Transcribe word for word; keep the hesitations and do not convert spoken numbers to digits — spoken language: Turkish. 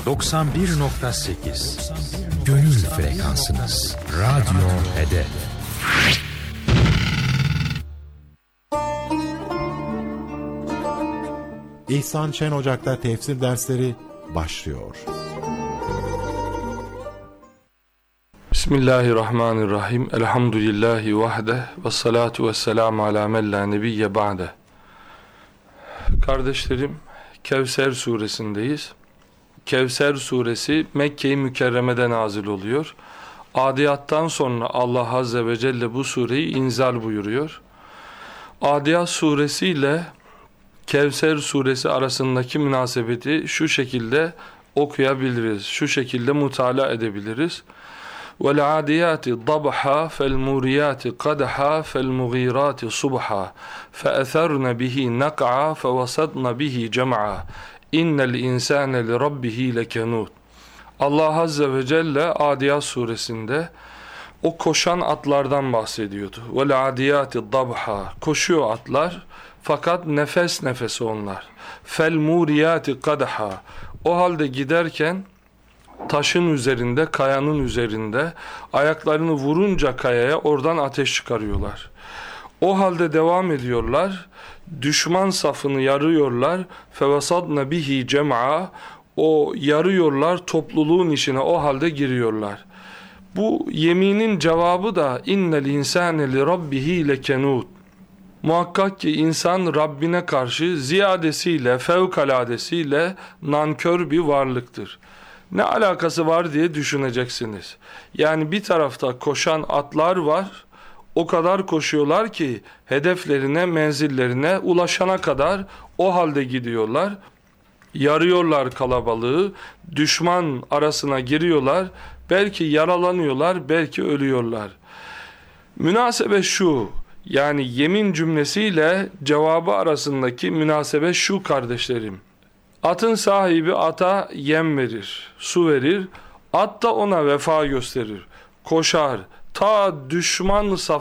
doksan bir nokta sekiz Gönül frekansınız. Radyo Hedef. İhsan Şen Ocak'ta tefsir dersleri başlıyor. Bismillahirrahmanirrahim. Elhamdülillahi vahdeh ve salatu ve selamu ala men la nebiyye ba'deh. Kardeşlerim, Kevser suresindeyiz. Kevser suresi Mekke-i Mükerreme'de nazil oluyor. Adiyattan sonra Allah Azze ve Celle bu sureyi inzal buyuruyor. Adiyat suresi ile Kevser suresi arasındaki münasebeti şu şekilde okuyabiliriz, şu şekilde mutala edebiliriz. وَالْعَادِيَاتِ ضَبْحًا فَالْمُورِيَاتِ قَدْحًا فَالْمُغِيرَاتِ صُبْحًا فَأَثَرْنَ بِهِ نَقْعًا فَوَسَطْنَ بِهِ جَمْعًا اِنَّ الْاِنْسَانَ لِرَبِّهِ لَكَنُودٌ. Allah Azze ve Celle Adiyat suresinde o koşan atlardan bahsediyordu. وَالْعَادِيَاتِ ضَبْحًا Koşuyor atlar fakat nefes nefese onlar. فَالْمُورِيَاتِ قَدْحًا O halde giderken taşın üzerinde, kayanın üzerinde ayaklarını vurunca kayaya oradan ateş çıkarıyorlar. O halde devam ediyorlar. Düşman safını yarıyorlar. فَوَسَطْنَ بِهِ جَمْعًا O yarıyorlar, topluluğun içine o halde giriyorlar. Bu yeminin cevabı da اِنَّ الْاِنْسَانَ لِرَبِّهِ لَكَنُودٌ Muhakkak ki insan Rabbine karşı ziyadesiyle, fevkaladesiyle nankör bir varlıktır. Ne alakası var diye düşüneceksiniz. Yani bir tarafta koşan atlar var, o kadar koşuyorlar ki hedeflerine, menzillerine ulaşana kadar o halde gidiyorlar. Yarıyorlar kalabalığı, düşman arasına giriyorlar, belki yaralanıyorlar, belki ölüyorlar. Münasebe şu, yani yemin cümlesiyle cevabı arasındaki münasebe şu kardeşlerim. Atın sahibi ata yem verir, su verir, at da ona vefa gösterir, koşar, ta düşman safına